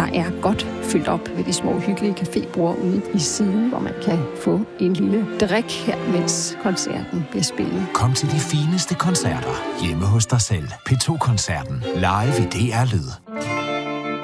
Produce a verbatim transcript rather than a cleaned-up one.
der er godt fyldt op ved de små hyggelige cafébord ude i siden, hvor man kan få en lille drik her, mens koncerten bliver spillet. Kom til de fineste koncerter hjemme hos dig selv. P to-koncerten live i D R Lyd.